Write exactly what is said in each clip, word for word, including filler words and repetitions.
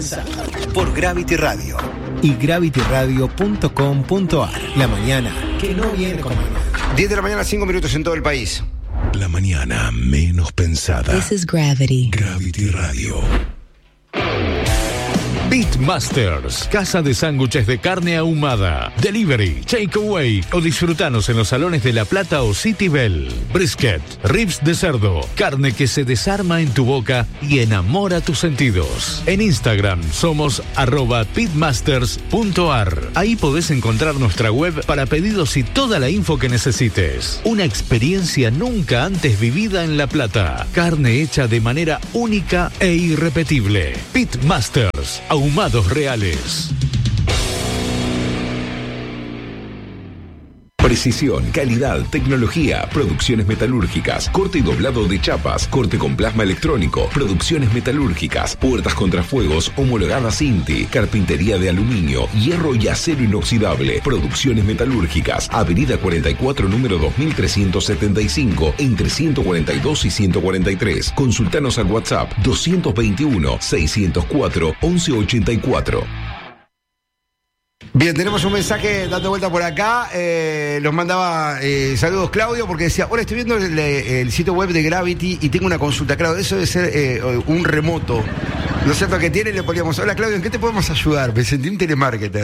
Por Gravity Radio y gravity radio punto com punto a r. La mañana que no viene con mañana. diez de la mañana, cinco minutos en todo el país. La mañana menos pensada. This is Gravity. Gravity Radio. Beatmasters, casa de sándwiches de carne ahumada, delivery, takeaway o disfrutanos en los salones de La Plata o City Bell. Brisket, ribs de cerdo, carne que se desarma en tu boca y enamora tus sentidos. En Instagram somos arroba beatmasters punto a r. Ahí podés encontrar nuestra web para pedidos y toda la info que necesites. Una experiencia nunca antes vivida en La Plata. Carne hecha de manera única e irrepetible. Beatmasters, ahumados reales. Precisión, calidad, tecnología, producciones metalúrgicas, corte y doblado de chapas, corte con plasma electrónico, producciones metalúrgicas, puertas contrafuegos homologadas INTI, carpintería de aluminio, hierro y acero inoxidable, producciones metalúrgicas, Avenida cuarenta y cuatro, número dos mil trescientos setenta y cinco, entre ciento cuarenta y dos y ciento cuarenta y tres. Consultanos al WhatsApp doscientos veintiuno, seiscientos cuatro, once ochenta y cuatro. Bien, tenemos un mensaje dando vuelta por acá. Eh, los mandaba eh, saludos Claudio, porque decía: ahora estoy viendo el, el sitio web de Gravity y tengo una consulta. Claro, eso debe ser eh, un remoto. ¿No es cierto que tiene? Le poníamos: hola Claudio, ¿en qué te podemos ayudar? Me sentí un telemarketer.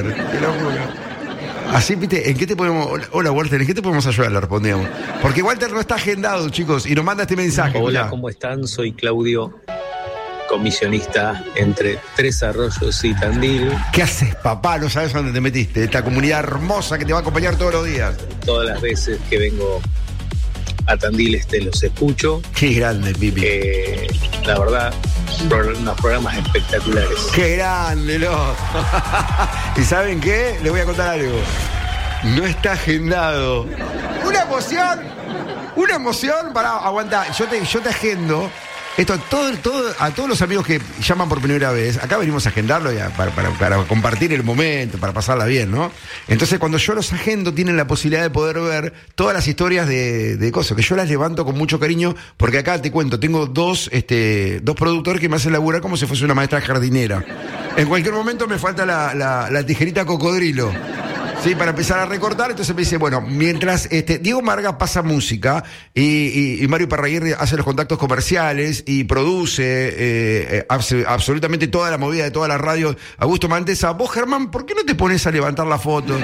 Así, viste, ¿en qué te podemos? Hola Walter, ¿en qué te podemos ayudar? Le respondíamos. Porque Walter no está agendado, chicos, y nos manda este mensaje. Hola, mirá. ¿cómo están? Soy Claudio, comisionista entre Tres Arroyos y Tandil. ¿Qué haces, papá? No sabes dónde te metiste. Esta comunidad hermosa que te va a acompañar todos los días. Todas las veces que vengo a Tandil este, los escucho. Qué grande, Pipi. Eh, la verdad, unos programas espectaculares. Qué grande, ¿no? ¿Y saben qué? Les voy a contar algo. No está agendado. Una emoción. Una emoción. Pará, aguanta. Yo te, yo te agendo. Esto, todo, todo, a todos los amigos que llaman por primera vez, acá venimos a agendarlo ya, para, para, para compartir el momento, para pasarla bien, ¿no? Entonces, cuando yo los agendo, tienen la posibilidad de poder ver todas las historias de, de cosas, que yo las levanto con mucho cariño, porque acá te cuento, tengo dos, este, dos productores que me hacen laburar como si fuese una maestra jardinera. En cualquier momento me falta la, la, la tijerita cocodrilo. Sí, para empezar a recortar. Entonces me dice, bueno, mientras este Diego Marga pasa música y, y, y Mario Parraguirre hace los contactos comerciales y produce eh, hace absolutamente toda la movida de toda la radio, Augusto Mantesa, vos, Germán, ¿por qué no te pones a levantar la foto?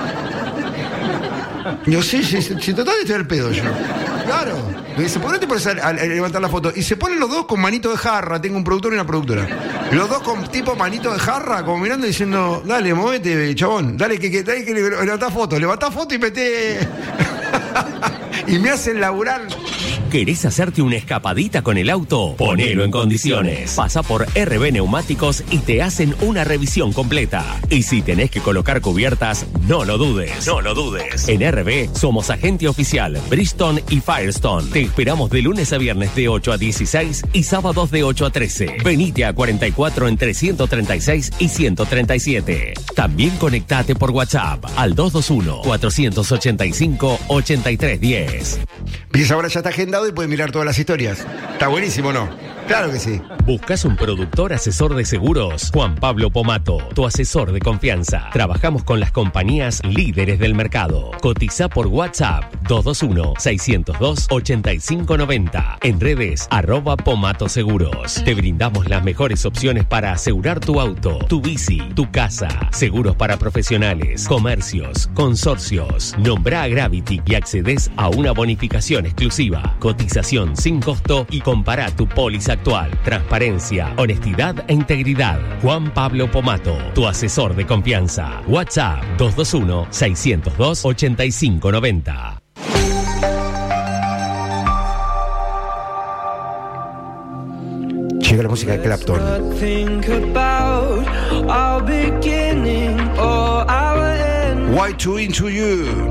Yo sí, sí, sí, sí, total estoy al pedo yo. Claro. Me dice, ¿por qué no te pones a, a, a levantar la foto? Y se ponen los dos con manito de jarra. Tengo un productor y una productora. Los dos con tipo manito de jarra, como mirando y diciendo, dale, movete, chabón. Dale que, que, dale que levantá foto. Levantá foto y meté. Y me hacen laburar. ¿Querés hacerte una escapadita con el auto? Ponelo en condiciones. Pasa por R B Neumáticos y te hacen una revisión completa. Y si tenés que colocar cubiertas, no lo dudes. No lo dudes. En R B somos agente oficial Bridgestone y Firestone. Te esperamos de lunes a viernes de ocho a dieciséis y sábados de ocho a trece. Venite a cuarenta y cuatro entre ciento treinta y seis y ciento treinta y siete. También conectate por WhatsApp al dos dos uno, cuatro ocho cinco, ocho tres uno cero. Pues ahora ya está agendado y puede mirar todas las historias. Está buenísimo, ¿no? Claro que sí. ¿Buscas un productor asesor de seguros? Juan Pablo Pomato, tu asesor de confianza. Trabajamos con las compañías líderes del mercado. Cotiza por WhatsApp dos dos uno, seis cero dos, ocho cinco nueve cero. En redes, arroba Pomato Seguros. Te brindamos las mejores opciones para asegurar tu auto, tu bici, tu casa. Seguros para profesionales, comercios, consorcios. Nombra a Gravity y accedes a una bonificación exclusiva. Cotización sin costo y compara tu póliza actual. Transparencia, honestidad e integridad. Juan Pablo Pomato, tu asesor de confianza. WhatsApp dos dos uno, seis cero dos, ocho cinco nueve cero. Llega la música de Clapton. Why too into you?